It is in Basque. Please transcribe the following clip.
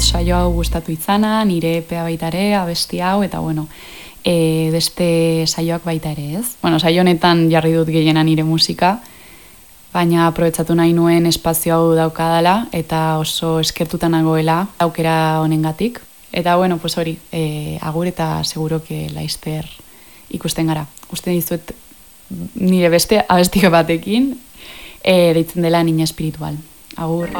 saio hau gustatu izana, nire epea baita ere, abesti hau, eta bueno, beste saioak baita ere, ez? Bueno, saio honetan jarri dut gehiena nire musika, baina aprobetsatu nahi nuen espazio hau daukadala, eta oso eskertuta nagoela aukera honengatik. Eta bueno, pues hori, agur eta seguro que laizter ikusten gara. Uste dizuet nire beste abesti batekin, deitzen dela Niña Espiritual. Agur.